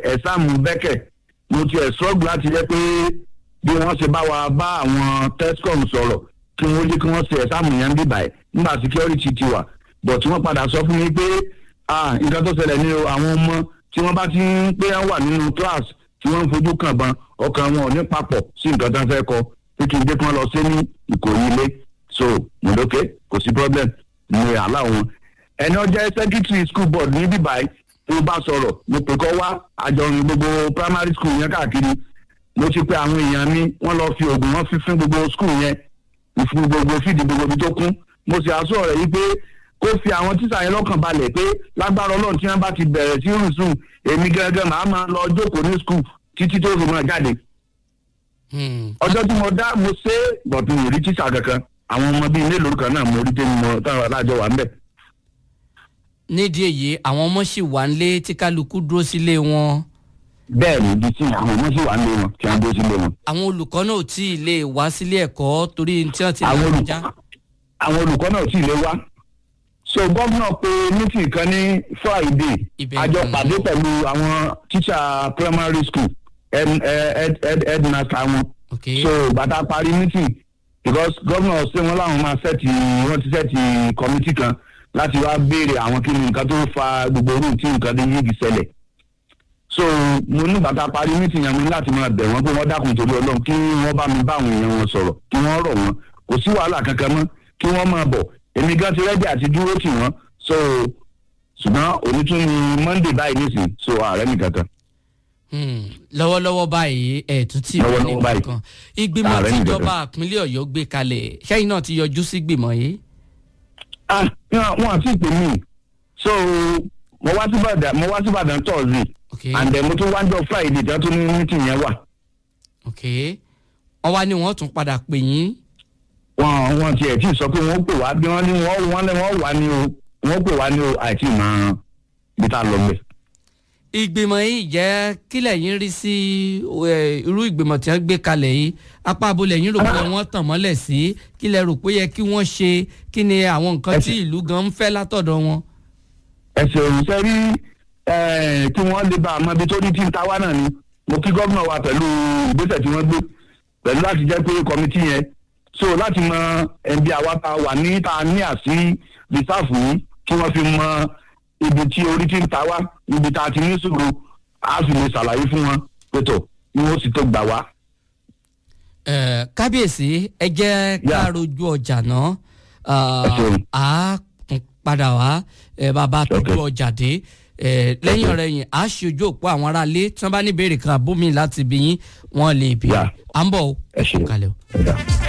ẹ̀sáàmù bẹ́kẹ̀ mo ti ẹ̀ sọ́ọ̀gbù láti jẹ́ pé bí wọ́n ṣe bá wa bá àwọn tescom sọ̀rọ̀ kí wọ́n jẹ́ kí wọ́n ṣe ẹ̀sáàmù yẹn bí báyìí nígbà security ti wà but wọ́n padà sọ fún mi pé nǹkan tó ṣẹlẹ̀ ní àwọn ọmọ tí wọ́n bá ti ń pé wà nínú class tí wọ́n ń fojú kàn ban ọkàn wọn ò ní papọ̀ sí nǹkan tó ń fẹ́ kọ pé kí n dé kí wọ́n lọ sí ní Ìkòyí ilé so mo lókè kò sí problem ní àlá wọn ẹni ọjọ́ secretary school board ní bíbáyìí tó bá sọ̀rọ̀ mo pè kọ́ wá àjọyìn gbogbo primary school yẹn káàkiri mo ti pe àwọn èèyàn mi wọ́n lọ fi oògùn wọn fi fún gbogbo school yẹn ìfún gbogbo fídì gbogbo ibi tó kún mo sì àṣọ rẹ̀ yìí pé kó fi àwọn tíṣà yẹn lọ́kàn balẹ̀ pé lágbára Ọlọ́run tí wọ́n bá ti bẹ̀rẹ̀ sí rùsùn èmi gẹ́gẹ́ màá máa lọ jókòó ní school títí tó fi máa jáde. ọjọ́ tí mo dá mo ṣe bọ̀tù mi rí tíṣà kankan àwọn ọmọ bíi ilé lórúkọ náà mo rí tẹ́mi mọ táwọn alájọ wà ń bẹ̀. nídìí èyí àwọn ọmọ sì wà nílé tí kálukú dúró sílé wọn. bẹ́ẹ̀ ni ibi tí àwọn ọmọ sì wà nílé wọn tí wọ́n dúró sílé wọn. àwọn olùkọ́ náà ò tí ì lè wá sílé ẹ̀kọ́ torí tí wọ́n ti lè kọjá. àwọn olùkọ́ náà ò tí ì lè wá so gómìnà pé meeting kan ní Friday àjọ pàdé pẹ̀lú àwọn teacher primary school headmaster wọn so bàtà parí meeting because gómìnà ṣé wọn làwọn máa wọ́n ti sẹ́ẹ̀tì committee kan láti wá béèrè àwọn kí ni nǹkan tó fa gbogbo orú tí nǹkan tó yéegi ṣẹlẹ̀ so mo ní bàtà parí meeting yẹn mo ní láti máa bẹ̀ wọ́n pé wọ́n dákun torí Ọlọ́run kí wọ́n bá mi bá àwọn èèyàn wọn sọ̀rọ̀ kí wọ́n rọ̀ wọ́n kò sí wàhálà kankan mọ́ kí wọ́n máa bọ̀ èmi gan ti rẹ́dí àti dúró tì wọ́n so ṣùgbọ́n òní tún ní Monday báyìí nísìnyí so ààrẹ nìkan kan. lọ́wọ́lọ́wọ́ báyìí tún tí ìwé nìkan kan ìgbìmọ̀ tíjọba ìpínlẹ̀ Ọ̀yọ́ gbé kalẹ̀ ṣẹ́yìn náà ti yọjú sí ìgbìmọ̀ yìí. wọn àti ìpè mí so mo wá sí Ìbàdàn Thursday and then mo tún wá jọ Friday tí wọ́n tún ní meeting yẹn wà. wọ́n wá ní wọ́n tún padà pè yín. wọ́n tiẹ̀ tí sọ pé wọ́n pè wá bí wọ́n ní wọ́n wà ní o wọ́n pè wá ní o àìtí mọ bí tá a lọ gbẹ. ìgbìmọ̀ yìí jẹ́ kílẹ̀ yín rí sí irú ìgbìmọ̀ tí wọ́n gbé kalẹ̀ yìí apá abolẹ̀ yín rò pé wọ́n tàn mọ́lẹ̀ sí kílẹ̀ rò pé yẹ kí wọ́n ṣe kí ni àwọn nǹkan tí ìlú gan ń fẹ́ látọ̀dọ̀ wọn. ẹsẹ̀ òṣìṣẹ́ rí kí wọ́n lè bá àmọ́ ibi tó ní tí ń ta wá náà ni mo kí gómìnà wa pẹ̀lú ìgbésẹ̀ tí wọ́n gbé pẹ̀lú láti jẹ́ pé kọ́mítì yẹn so láti mọ ẹbí àwa tá a wà ní ta ní àsí rìsáàfù yìí kí wọ́n fi mọ ibi tí orí ti ń ta wá ibi tá a ti ní sùúrù á sì lè ṣàlàyé fún wọn pẹ̀tọ̀ ni wọ́n sì tó gbà wá. kábíyèsí ẹ jẹ́ ká rojú ọjà náà á tún padà wá bàbá tójú ọjà dé lẹ́yìn ọ̀rẹ́ yìí á ṣe ojú òpó àwọn aráalé tí wọ́n bá ní ìbéèrè kan àbómi láti bí yín wọ́n lè bí à ń bọ̀ ó kalẹ̀ o.